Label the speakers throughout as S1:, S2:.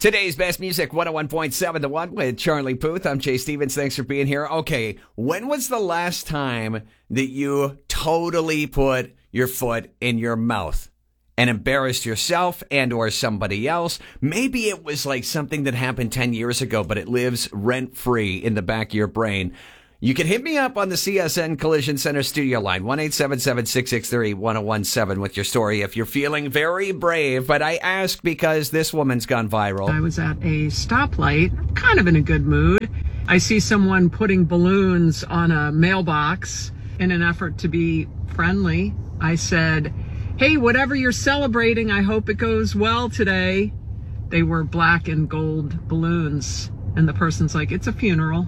S1: Today's best music, 101.7 The One with Charlie Puth. I'm Jay Stevens. Thanks for being here. Okay, when was the last time that you totally put your foot in your mouth and embarrassed yourself and or somebody else? Maybe it was like something that happened 10 years ago, but it lives rent-free in the back of your brain. You can hit me up on the CSN Collision Center studio line, 1-877-663-1017 with your story if you're feeling very brave. But I ask because this woman's gone viral.
S2: I was at a stoplight, kind of in a good mood. I see someone putting balloons on a mailbox in an effort to be friendly. I said, "Hey, whatever you're celebrating, I hope it goes well today." They were black and gold balloons. And the person's like, "It's a funeral."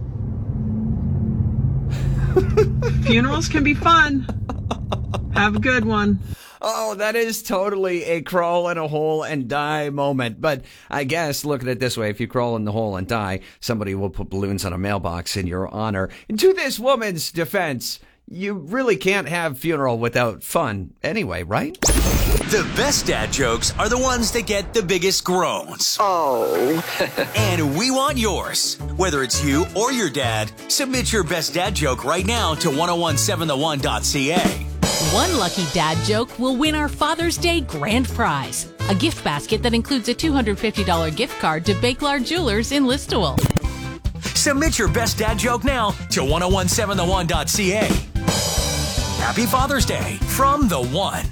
S2: Funerals can be fun. Have a good one.
S1: Oh, that is totally a crawl in a hole and die moment. But I guess, look at it this way, if you crawl in the hole and die, somebody will put balloons on a mailbox in your honor. And to this woman's defense, you really can't have funeral without fun anyway, right?
S3: The best dad jokes are the ones that get the biggest groans.
S4: Oh.
S3: And we want yours. Whether it's you or your dad, submit your best dad joke right now to 1017thone.ca.
S5: One lucky dad joke will win our Father's Day grand prize, a gift basket that includes a $250 gift card to Bakelard Jewelers in Listowel.
S3: Submit your best dad joke now to 1017thone.ca. Happy Father's Day from The One.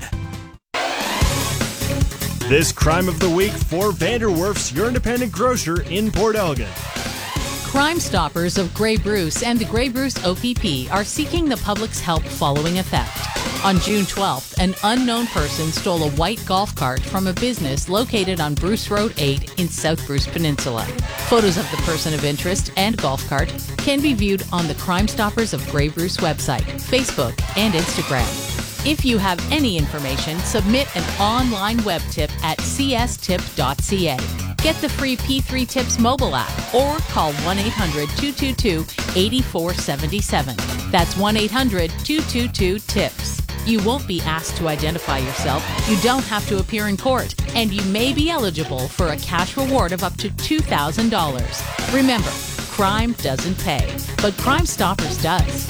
S6: This crime of the week for Vanderwerf's, your independent grocer in Port Elgin.
S5: Crime Stoppers of Grey Bruce and the Grey Bruce OPP are seeking the public's help following a theft. On June 12th, an unknown person stole a white golf cart from a business located on Bruce Road 8 in South Bruce Peninsula. Photos of the person of interest and golf cart can be viewed on the Crime Stoppers of Grey Bruce website, Facebook, and Instagram. If you have any information, submit an online web tip at cstip.ca. Get the free P3 Tips mobile app or call 1-800-222-8477. That's 1-800-222-TIPS. You won't be asked to identify yourself, you don't have to appear in court, and you may be eligible for a cash reward of up to $2,000. Remember, crime doesn't pay, but Crime Stoppers does.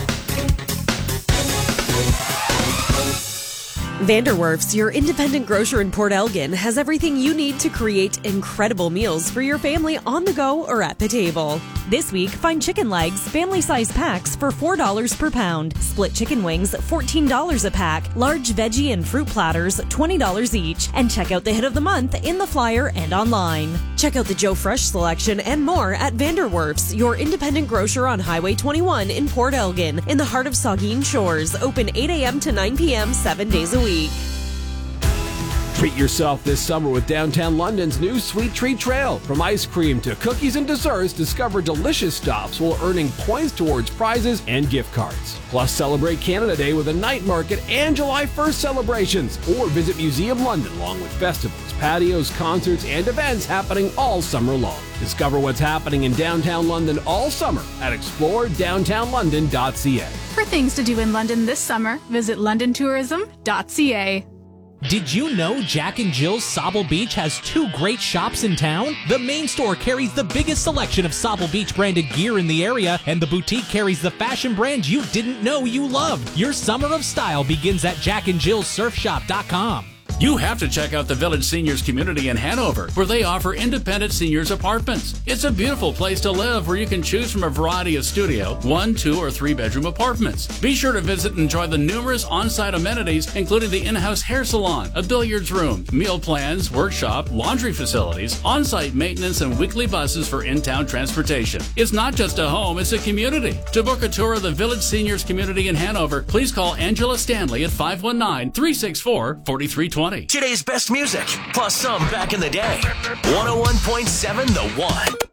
S7: Vanderwerf's, your independent grocer in Port Elgin, has everything you need to create incredible meals for your family on the go or at the table. This week, find chicken legs, family-size packs for $4 per pound. Split chicken wings, $14 a pack. Large veggie and fruit platters, $20 each. And check out the hit of the month in the flyer and online. Check out the Joe Fresh selection and more at Vanderwerf's, your independent grocer on Highway 21 in Port Elgin, in the heart of Saugeen Shores. Open 8 a.m. to 9 p.m. 7 days a week.
S8: Treat yourself this summer with downtown London's new Sweet Treat Trail. From ice cream to cookies and desserts, discover delicious stops while earning points towards prizes and gift cards. Plus, celebrate Canada Day with a night market and July 1st celebrations. Or visit Museum London along with festivals, patios, concerts, and events happening all summer long. Discover what's happening in downtown London all summer at exploredowntownlondon.ca.
S9: For things to do in London this summer, visit londontourism.ca.
S10: Did you know Jack and Jill's Sauble Beach has 2 great shops in town? The main store carries the biggest selection of Sauble Beach branded gear in the area, and the boutique carries the fashion brand you didn't know you loved. Your summer of style begins at jackandjillsurfshop.com.
S11: You have to check out the Village Seniors Community in Hanover, where they offer independent seniors apartments. It's a beautiful place to live where you can choose from a variety of studio, 1, 2, or 3 bedroom apartments. Be sure to visit and enjoy the numerous on-site amenities, including the in-house hair salon, a billiards room, meal plans, workshop, laundry facilities, on-site maintenance, and weekly buses for in-town transportation. It's not just a home, it's a community. To book a tour of the Village Seniors Community in Hanover, please call Angela Stanley at 519-364-4320.
S3: Today's best music, plus some back in the day. 101.7 The One.